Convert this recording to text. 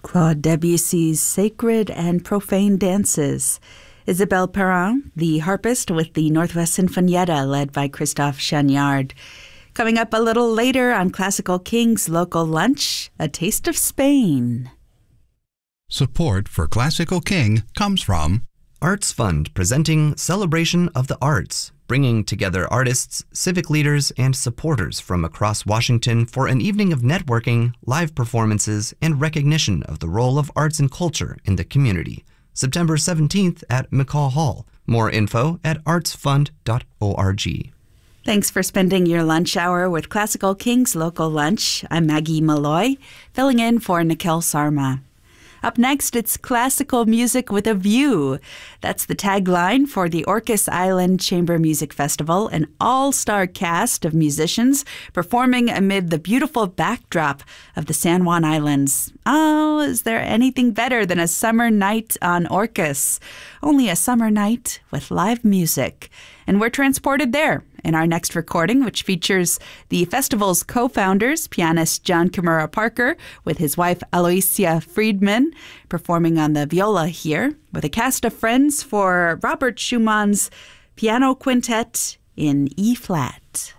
Claude Debussy's Sacred and Profane Dances. Isabelle Perrin, the harpist with the Northwest Sinfonietta, led by Christophe Chagnard. Coming up a little later on Classical King's Local Lunch, a taste of Spain. Support for Classical King comes from Arts Fund, presenting Celebration of the Arts, bringing together artists, civic leaders, and supporters from across Washington for an evening of networking, live performances, and recognition of the role of arts and culture in the community. September 17th at McCaw Hall. More info at artsfund.org. Thanks for spending your lunch hour with Classical King's Local Lunch. I'm Maggie Malloy, filling in for Nikhil Sarma. Up next, it's Classical Music with a View. That's the tagline for the Orcas Island Chamber Music Festival, an all-star cast of musicians performing amid the beautiful backdrop of the San Juan Islands. Oh, is there anything better than a summer night on Orcas? Only a summer night with live music. And we're transported there in our next recording, which features the festival's co-founders, pianist John Kimura Parker with his wife Aloysia Friedman, performing on the viola here, with a cast of friends for Robert Schumann's Piano Quintet in E-flat.